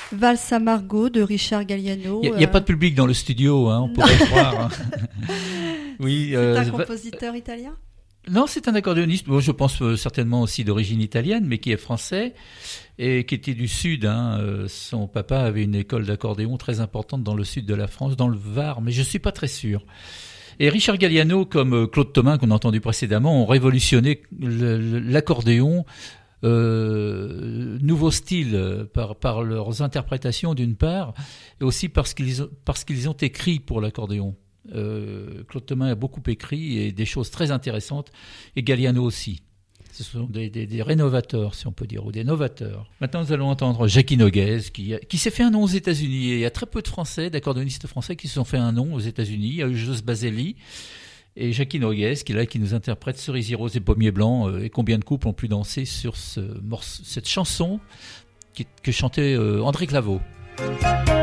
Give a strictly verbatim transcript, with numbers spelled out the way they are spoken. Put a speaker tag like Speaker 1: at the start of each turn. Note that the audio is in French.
Speaker 1: Valse à Margot de Richard Galliano.
Speaker 2: Il n'y a, a
Speaker 1: euh...
Speaker 2: pas de public dans le studio, hein, on pourrait croire. Hein. Oui,
Speaker 1: c'est
Speaker 2: euh,
Speaker 1: un compositeur italien?
Speaker 2: Non, c'est un accordéoniste, bon, je pense euh, certainement aussi d'origine italienne, mais qui est français et qui était du sud. Hein. Euh, son papa avait une école d'accordéon très importante dans le sud de la France, dans le Var, mais je suis pas très sûr. Et Richard Galliano, comme Claude Thomin qu'on a entendu précédemment, ont révolutionné le, le, l'accordéon, euh, nouveau style par, par leurs interprétations d'une part, et aussi parce qu'ils ont, parce qu'ils ont écrit pour l'accordéon. Euh, Claude Thomin a beaucoup écrit et des choses très intéressantes, et Galliano aussi. Ce sont des, des, des rénovateurs, si on peut dire, ou des novateurs. Maintenant, nous allons entendre Jacky Noguez, qui, qui s'est fait un nom aux États-Unis. Et il y a très peu de Français, d'accordéonistes français, qui se sont fait un nom aux États-Unis. Il y a eu Jos Baselli et Jacky Noguez, qui est là, qui nous interprète Cerisier rose et pommier blanc. Euh, et combien de couples ont pu danser sur ce morceau, cette chanson qui, que chantait euh, André Claveau.